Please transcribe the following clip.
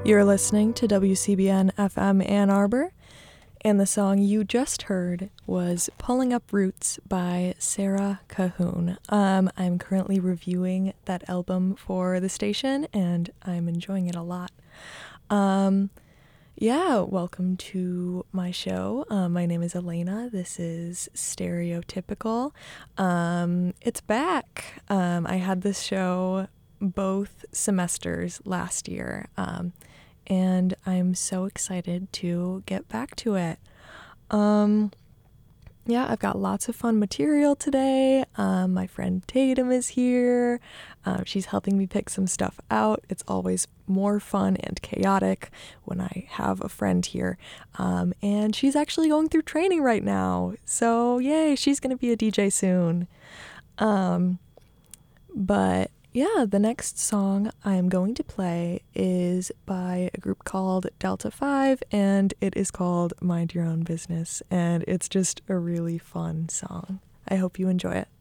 You're listening to WCBN FM Ann Arbor, and the song you just heard was Pulling Up Roots by Sarah Cahoon. I'm currently reviewing that album for the station, and I'm enjoying it a lot. Welcome to my show. My name is Elena. This is Stereotypical. It's back. I had this show both semesters last year, and I'm so excited to get back to it. I've got lots of fun material today. My friend Tatum is here. She's helping me pick some stuff out. It's always more fun and chaotic when I have a friend here. And she's actually going through training right now. So yay, she's going to be a DJ soon. The next song I'm going to play is by a group called Delta 5, and it is called Mind Your Own Business, and it's just a really fun song. I hope you enjoy it.